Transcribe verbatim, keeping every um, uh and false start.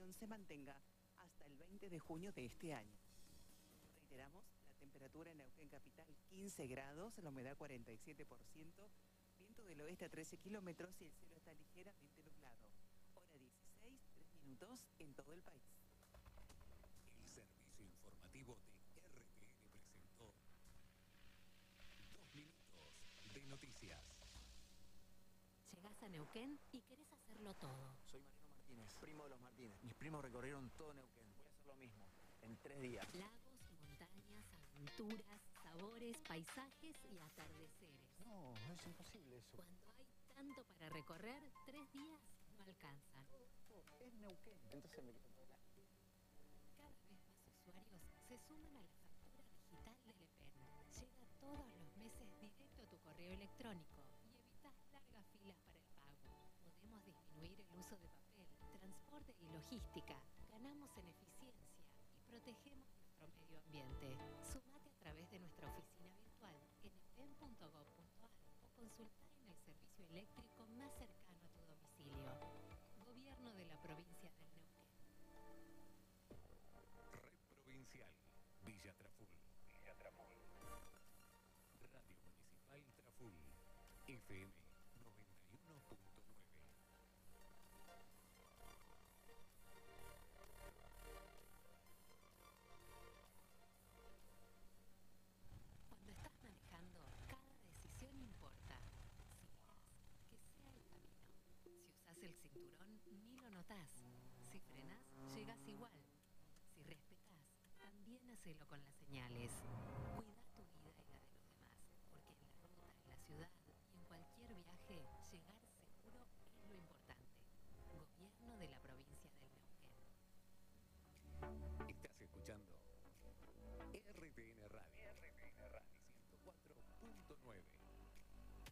situación se mantenga hasta el veinte de junio de este año. Reiteramos, la temperatura en Neuquén Capital quince grados, la humedad cuarenta y siete por ciento, viento del oeste a trece kilómetros y el cielo está ligeramente nublado. Hora dieciséis, tres minutos en todo el país. El servicio informativo de R T N presentó Dos Minutos de Noticias. Llegás a Neuquén y querés hacerlo todo. Soy Mariano Martínez, primo de los Martínez. Mis primos recorrieron todo Neuquén. Voy a hacer lo mismo, en tres días. Lagos, montañas, aventuras, sabores, paisajes y atardeceres. No, no es imposible eso. Cuando hay tanto para recorrer, tres días no alcanzan. Oh, es Neuquén. Entonces me quedo por la... Cada vez más usuarios se suman a la factura digital del E P E N. Llega todos los meses directo a tu correo electrónico y evitas largas filas para el pago. Podemos disminuir el uso de papel, transporte y logística. Ganamos en eficiencia y protegemos nuestro medio ambiente. Sumate a través de nuestra oficina virtual en epen punto gob punto ar o consulta en el servicio eléctrico más cercano a tu domicilio. Gobierno de la provincia del Neuquén. Red Provincial, Villa Traful. Villa Traful. Radio Municipal Traful, F M noventa y uno punto nueve. Cuando estás manejando, cada decisión importa. Si mirás, que sea el camino. Si usás el cinturón, ni lo notás. Si frenás, llegás igual. Si respetás, también hacelo con las señales.